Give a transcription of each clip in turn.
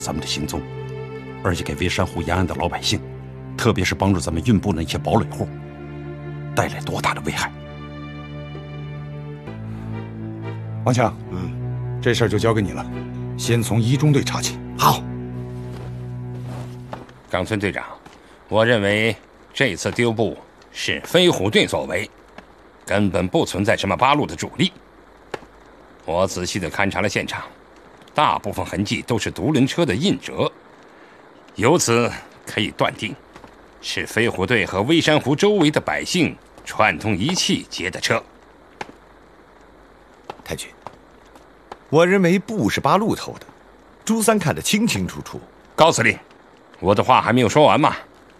咱们的行踪，而且给微山湖沿岸的老百姓，特别是帮助咱们运部的那些堡垒户，带来多大的危害。 王强，这事儿就交给你了，先从一中队查起。 好。 冈村队长，我认为这次丢部是飞虎队所为，根本不存在什么八路的主力。我仔细地勘察了现场，大部分痕迹都是独轮车的印折，由此可以断定，是飞虎队和微山湖周围的百姓串通一气劫的车。 太君，我认为布是八路偷的，朱三看得清清楚楚。 高司令，我的话还没有说完嘛。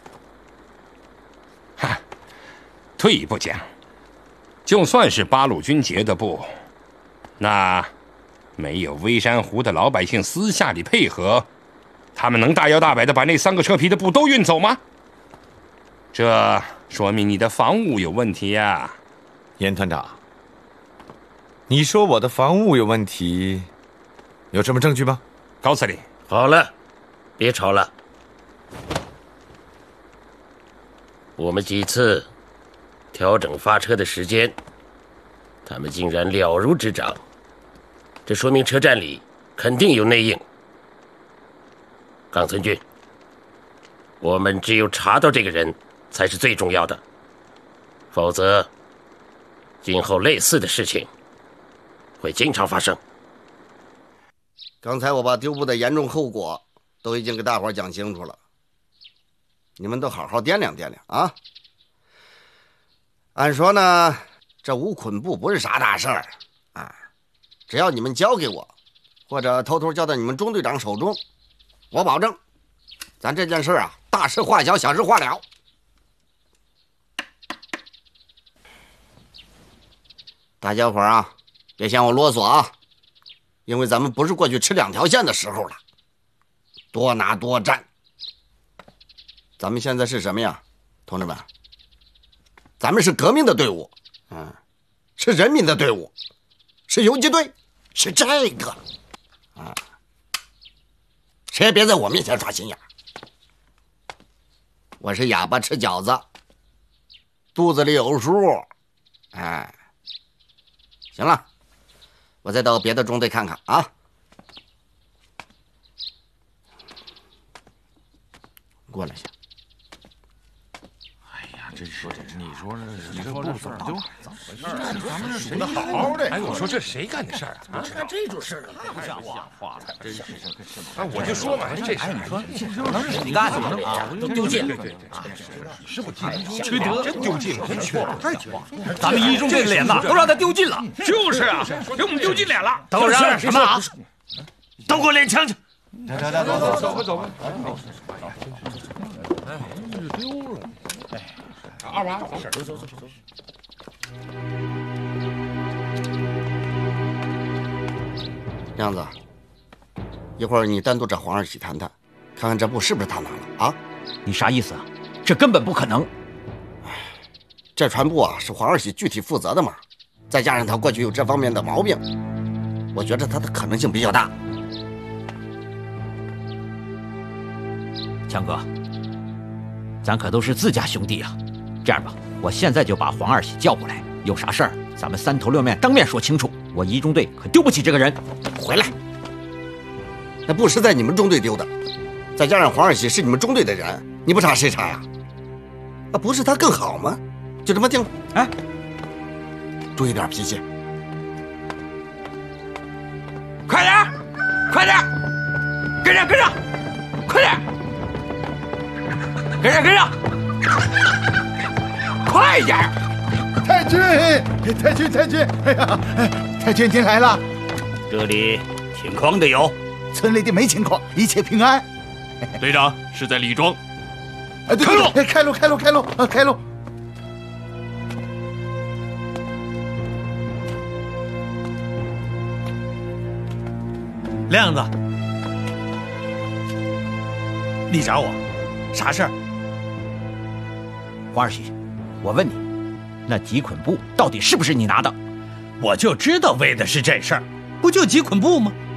退一步讲，就算是八路军劫的部，那没有微山湖的老百姓私下里配合，他们能大摇大摆的把那3个车皮的布都运走吗？这说明你的防务有问题呀。 严团长，你说我的防务有问题，有什么证据吗？ 高司令， 好了，别吵了。我们几次调整发车的时间，他们竟然了如指掌，这说明车站里肯定有内应。冈村君，我们只有查到这个人才是最重要的，否则今后类似的事情会经常发生。 刚才我把丢部的严重后果都已经给大伙讲清楚了，你们都好好掂量掂量啊。按说呢，这五捆布不是啥大事儿啊，只要你们交给我，或者偷偷交到你们中队长手中，我保证，咱这件事啊，大事化小，小事化了。大家伙啊，别嫌我啰嗦啊，因为咱们不是过去吃2条线的时候了，多拿多占。咱们现在是什么呀，同志们？咱们是革命的队伍，是人民的队伍，是游击队，是这个，谁也别在我面前耍心眼。我是哑巴吃饺子，肚子里有数。行了，我再到别的中队看看啊。过来一下。 真是，你说这不怎么就怎么回事？咱们这谁的好的？哎，我说这谁干的事儿啊？ 干这种事儿不像话，真是。哎，我就说嘛，这事你说能是你干的吗？ 都丢尽了。 对，是不缺德，真丢尽了，真缺德。 咱们一中这脸子都让他丢尽了。 就是啊，给我们丢尽脸了。 都让什么啊？都给我练枪去！ 走吧。哎，这丢了。二娃，走。 这样子，一会儿你单独找黄二喜谈谈，看看这布是不是他拿了啊？ 你啥意思啊？这根本不可能。 这船布啊是黄二喜具体负责的嘛，再加上他过去有这方面的毛病，我觉得他的可能性比较大。 强哥，咱可都是自家兄弟啊！这样吧，我现在就把黄二喜叫过来，有啥事儿咱们3头6面当面说清楚。我一中队可丢不起这个人。 回来，那布是在你们中队丢的，再加上黄二喜是你们中队的人，你不查谁查呀？那不是他更好吗？就这么定了。 哎， 注意点脾气。 快点，快点，跟上，快点，跟上，快一点！ 太君，哎呀，太君您来了。 这里情况的有， 村里的没情况，一切平安。 队长是在李庄。 对，开路！开路！ 亮子，你找我，啥事儿？黄二喜，我问你，那几捆布到底是不是你拿的？ 我就知道为的是这事儿，不就几捆布吗？